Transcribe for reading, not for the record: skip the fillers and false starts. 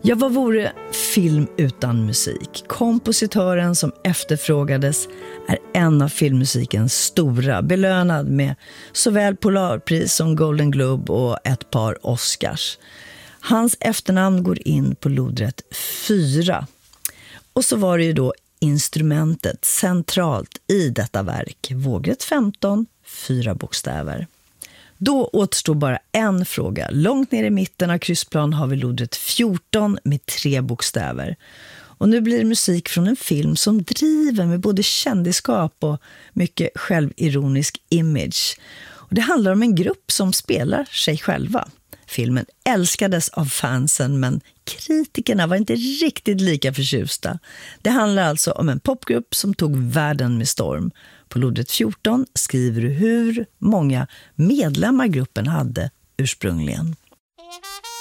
Ja, vad vore film utan musik? Kompositören som efterfrågades är en av filmmusikens stora, belönad med såväl Polarpris som Golden Globe och ett par Oscars. Hans efternamn går in på lodrätt 4. Och så var det ju då instrumentet centralt i detta verk. Vågrätt 15, 4 bokstäver. Då återstår bara en fråga. Långt ner i mitten av kryssplan har vi lodrätt 14 med 3 bokstäver. Och nu blir det musik från en film som driver med både kändisskap och mycket självironisk image. Och det handlar om en grupp som spelar sig själva. Filmen älskades av fansen, men kritikerna var inte riktigt lika förtjusta. Det handlar alltså om en popgrupp som tog världen med storm. På lodrätt 14 skriver du hur många medlemmar gruppen hade ursprungligen.